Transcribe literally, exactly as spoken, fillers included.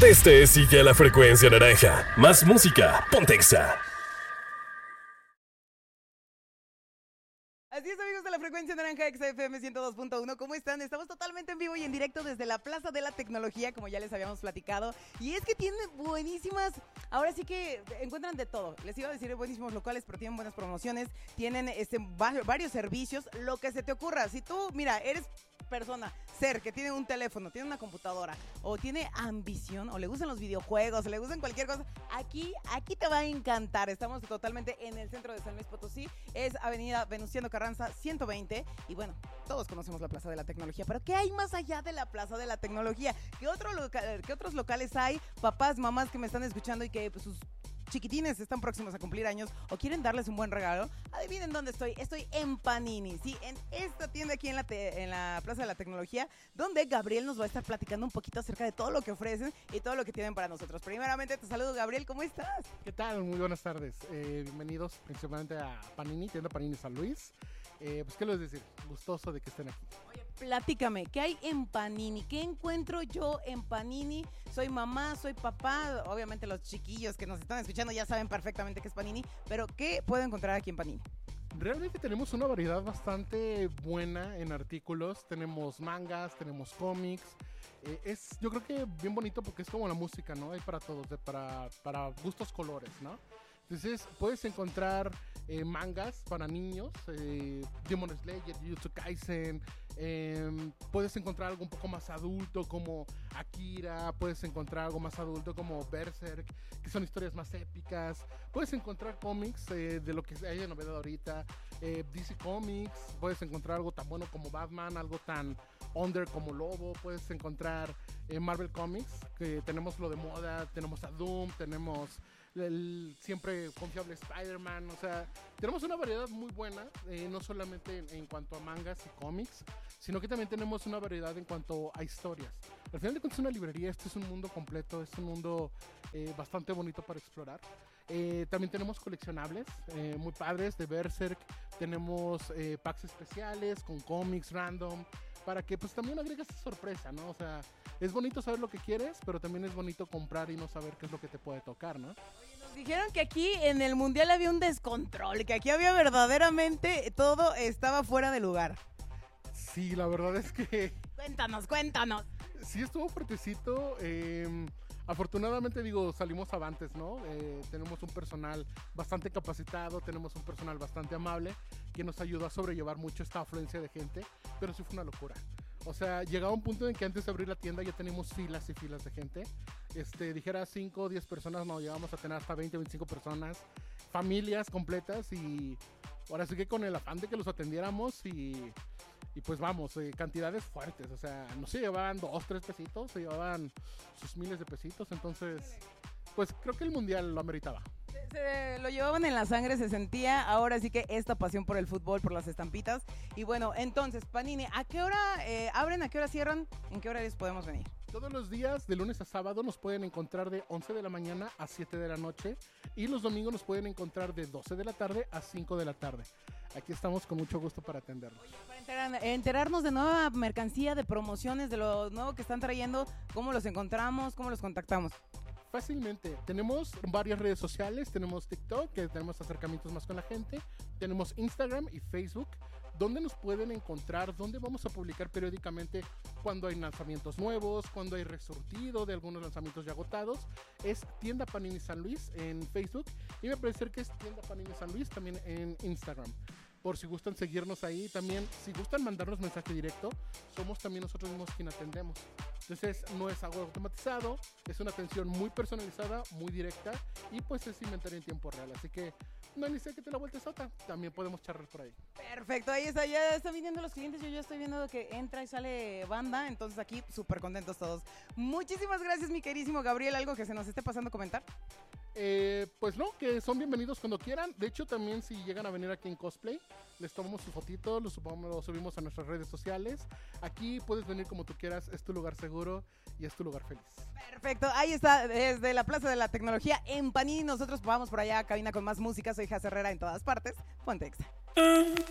Donde estés, sigue a la frecuencia naranja. Más música, ponte Exa. Así es, amigos de la frecuencia naranja Exa F M ciento dos punto uno. ¿Cómo están? Estamos totalmente en vivo y en directo desde la Plaza de la Tecnología, como ya les habíamos platicado. Y es que tienen buenísimas, ahora sí que encuentran de todo. Les iba a decir buenísimos locales, pero tienen buenas promociones. Tienen este, varios servicios, lo que se te ocurra. Si tú, mira, eres persona, ser, que tiene un teléfono, tiene una computadora, o tiene ambición, o le gustan los videojuegos, o le gustan cualquier cosa, aquí, aquí te va a encantar. Estamos totalmente en el centro de San Luis Potosí. Es Avenida Venustiano Carranza ciento veinte. Y bueno, todos conocemos la Plaza de la Tecnología, pero ¿qué hay más allá de la Plaza de la Tecnología? ¿Qué, otro local, qué otros locales hay? Papás, mamás que me están escuchando y que pues, sus chiquitines están próximos a cumplir años o quieren darles un buen regalo, adivinen dónde estoy. Estoy en Panini, sí, en esta tienda aquí en la, te, en la Plaza de la Tecnología, donde Gabriel nos va a estar platicando un poquito acerca de todo lo que ofrecen y todo lo que tienen para nosotros. Primeramente te saludo, Gabriel, ¿cómo estás? ¿Qué tal? Muy buenas tardes. Eh, bienvenidos principalmente a Panini, tienda Panini San Luis. Eh, pues, ¿qué les decir? Gustoso de que estén aquí. Oye, platícame, ¿qué hay en Panini? ¿Qué encuentro yo en Panini? Soy mamá, soy papá, obviamente los chiquillos que nos están escuchando ya saben perfectamente qué es Panini, pero ¿qué puedo encontrar aquí en Panini? Realmente tenemos una variedad bastante buena en artículos. Tenemos mangas, tenemos cómics. Eh, es, yo creo que bien bonito porque es como la música, ¿no? Hay para todos, de, para, para gustos colores, ¿no? Entonces puedes encontrar eh, mangas para niños, eh, Demon Slayer, Jujutsu Kaisen, eh, puedes encontrar algo un poco más adulto como Akira, puedes encontrar algo más adulto como Berserk, que son historias más épicas, puedes encontrar cómics eh, de lo que hay de novedad ahorita, eh, D C Comics, puedes encontrar algo tan bueno como Batman, algo tan under como Lobo, puedes encontrar eh, Marvel Comics, que tenemos lo de moda, tenemos a Doom, tenemos el siempre confiable Spider-Man, o sea, tenemos una variedad muy buena, eh, no solamente en, en cuanto a mangas y cómics, sino que también tenemos una variedad en cuanto a historias. Al final de cuentas es una librería, este es un mundo completo, es un mundo eh, bastante bonito para explorar. Eh, también tenemos coleccionables eh, muy padres de Berserk, tenemos eh, packs especiales con cómics random, para que pues también agregues esa sorpresa, ¿no? O sea, es bonito saber lo que quieres, pero también es bonito comprar y no saber qué es lo que te puede tocar, ¿no? Oye, nos dijeron que aquí en el Mundial había un descontrol, que aquí había verdaderamente todo estaba fuera de lugar. Sí, la verdad es que... Cuéntanos, cuéntanos. Sí estuvo fuertecito, eh, afortunadamente digo, salimos avantes, ¿no? Eh, tenemos un personal bastante capacitado, tenemos un personal bastante amable, que nos ayudó a sobrellevar mucho esta afluencia de gente, pero sí fue una locura. O sea, llegaba un punto en que antes de abrir la tienda ya teníamos filas y filas de gente. Este, dijera cinco o diez personas, no, llegamos a tener hasta veinte, veinticinco personas, familias completas y ahora sí que con el afán de que los atendiéramos y... Y pues vamos, eh, cantidades fuertes, o sea, no se llevaban dos, tres pesitos, se llevaban sus miles de pesitos, entonces, pues creo que el mundial lo ameritaba. Se, se lo llevaban en la sangre, se sentía ahora sí que esta pasión por el fútbol, por las estampitas. Y bueno, entonces, Panini, ¿a qué hora eh, abren, a qué hora cierran, en qué horarios podemos venir? Todos los días, de lunes a sábado, nos pueden encontrar de once de la mañana a siete de la noche y los domingos nos pueden encontrar de doce de la tarde a cinco de la tarde. Aquí estamos con mucho gusto para atenderlos. Oye, para enterar, enterarnos de nueva mercancía, de promociones, de lo nuevo que están trayendo, ¿cómo los encontramos? ¿Cómo los contactamos? Fácilmente, tenemos varias redes sociales, tenemos TikTok, que tenemos acercamientos más con la gente, tenemos Instagram y Facebook, donde nos pueden encontrar, donde vamos a publicar periódicamente cuando hay lanzamientos nuevos, cuando hay resurtido de algunos lanzamientos ya agotados. Es Tienda Panini San Luis en Facebook y me parece que es Tienda Panini San Luis también en Instagram. Por si gustan seguirnos ahí, también si gustan mandarnos mensaje directo, somos también nosotros mismos quien atendemos. Entonces no es algo automatizado, es una atención muy personalizada, muy directa y pues es inventario en tiempo real. Así que no ni sé que te la vuelta sota, también podemos charlar por ahí. Perfecto, ahí está, ya están viniendo los clientes, yo ya estoy viendo que entra y sale banda, entonces aquí súper contentos todos. Muchísimas gracias, mi queridísimo Gabriel, ¿algo que se nos esté pasando a comentar? Eh, pues no, que son bienvenidos cuando quieran. De hecho, también si llegan a venir aquí en cosplay, les tomamos su fotito, lo, subamos, lo subimos a nuestras redes sociales. Aquí puedes venir como tú quieras, es tu lugar seguro y es tu lugar feliz. Perfecto, ahí está, desde la Plaza de la Tecnología en Panini. Nosotros vamos por allá a cabina con más música. Soy Jaz Herrera en todas partes. Ponte Exa.